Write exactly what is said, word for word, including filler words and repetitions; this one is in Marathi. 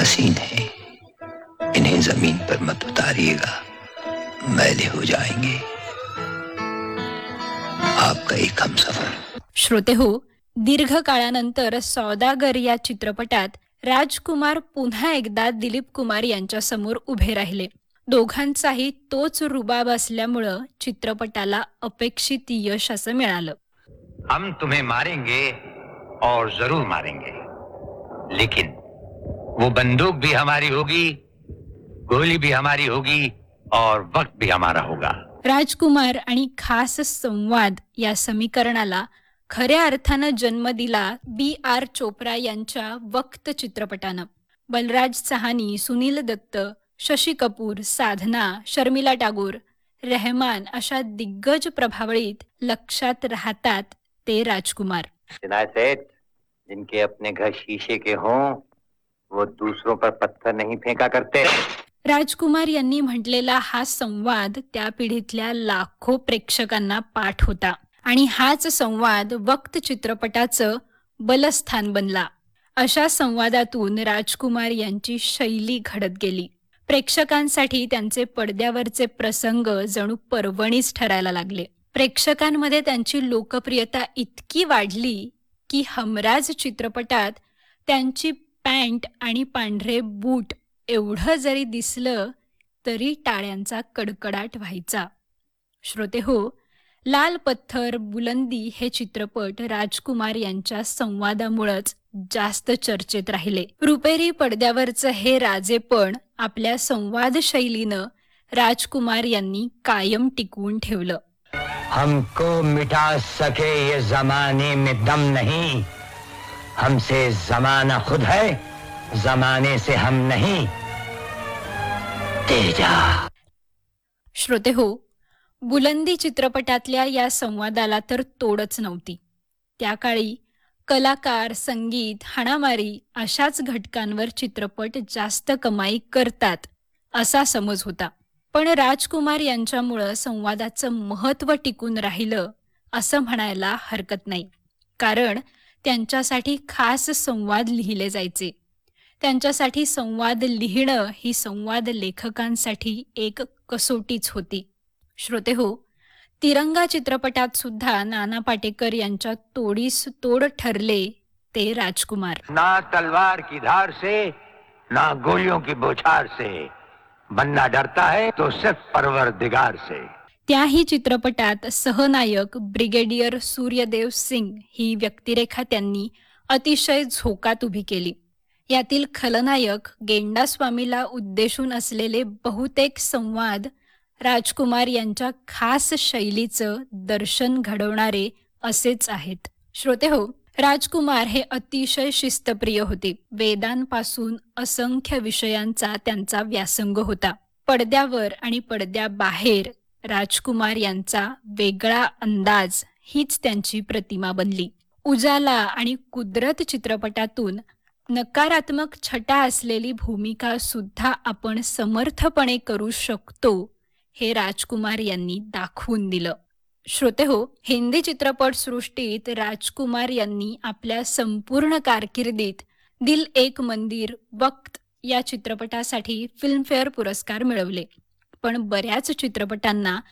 हसीन हैं, इन्हें जमीन पर मत उतारिएगा, मैले हो जाएंगे। आपका एक हमसफर। श्रोते हो, दीर्घ काळानंतर सौदागर या चित्रपटात राजकुमार पुन्हा एकदा दिलीप कुमार यांच्या समोर उभे राहिले. दोघांचाही तोच रुबाब असल्यामुळं चित्रपटाला अपेक्षित यश असं मिळालं. हम तुम्हें मारेंगे और जरूर मारेंगे, लेकिन वो बंदूक भी हमारी होगी, गोली भी हमारी होगी और वक्त भी हमारा होगा. राजकुमार आणि खास संवाद या समीकरणाला खऱ्या अर्थानं जन्म दिला बी आर चोप्रा यांच्या वक्त चित्रपटानं. बलराज सहानी, सुनील दत्त, शशी कपूर, साधना, शर्मिला टागोर, रहमान अशा दिग्गज प्रभावळीत लक्षात राहतात ते राजकुमार. सेठ, जिनके अपने घर शीशे के हों, वो दूसरों पर पत्थर नहीं फेंका करते. राजकुमार यांनी म्हटलेला हा संवाद त्या पिढीतल्या लाखो प्रेक्षकांना पाठ होता आणि हाच संवाद वक्त चित्रपटाचं बलस्थान बनला. अशा संवादातून राजकुमार यांची शैली घडत गेली. प्रेक्षकांसाठी त्यांचे पडद्यावरचे प्रसंग जणू पर्वणीच ठरायला लागले. प्रेक्षकांमध्ये त्यांची लोकप्रियता इतकी वाढली की हमराज चित्रपटात त्यांची पॅन्ट आणि पांढरे बूट एवढं जरी दिसलं तरी टाळ्यांचा कडकडाट व्हायचा. श्रोते हो, लाल पत्थर, बुलंदी हे चित्रपट राजकुमार यांच्या संवादामुळंच जास्त चर्चेत राहिले. रुपेरी पडद्यावरचं हे राजेपण आपल्या संवाद शैलीनं राजकुमार यांनी कायम टिकवून ठेवलं. हमको मिटा सके ये जमाने में दम नहीं, हमसे जमाना खुद है, जमाने से हम नहीं. तेजा. श्रोते हो, बुलंदी चित्रपटातल्या या संवादाला तर तोडच नव्हती. त्या काळी कलाकार, संगीत, हाणामारी अशाच घटकांवर चित्रपट जास्त कमाई करतात असा समज होता. पण राजकुमार यांच्यामुळं संवादाचं महत्त्व टिकून राहिलं असं म्हणायला हरकत नाही. कारण त्यांच्यासाठी खास संवाद लिहिले जायचे. त्यांच्यासाठी संवाद लिहिणं ही संवाद लेखकांसाठी एक कसोटीच होती. श्रोते हो, तिरंगा चित्रपटात सुद्धा नाना पाटेकर यांच्या तोडीस तोड ठरले ते राजकुमार. ना तलवार की धार से, ना गोलियों की बौछार से, बनना डरता है तो सिर्फ परवरदिगार से. त्याही चित्रपटात सहनायक ब्रिगेडियर सूर्यदेव सिंग ही व्यक्तिरेखा त्यांनी अतिशय झोकात उभी केली. यातील खलनायक गेंडास्वामीला उद्देशून असलेले बहुतेक संवाद राजकुमार यांच्या खास शैलीचं दर्शन घडवणारे असेच आहेत. श्रोते हो, राजकुमार हे अतिशय शिस्तप्रिय होते. वेदांपासून असंख्य विषयांचा त्यांचा व्यासंग होता. पडद्यावर आणि पडद्याबाहेर राजकुमार यांचा वेगळा अंदाज हीच त्यांची प्रतिमा बनली. उजाला आणि कुदरत चित्रपटातून नकारात्मक छटा असलेली भूमिका सुद्धा आपण समर्थपणे करू शकतो हे राजकुमार यांनी दाखवून दिलं. श्रोते हो, हिंदी चित्रपट सृष्टीत राजकुमार यांनी आपल्या संपूर्ण कारकिर्दीत दिल एक मंदिर, वक्त या चित्रपटासाठी फिल्मफेअर पुरस्कार मिळवले. पण बऱ्याच चित्रपटांना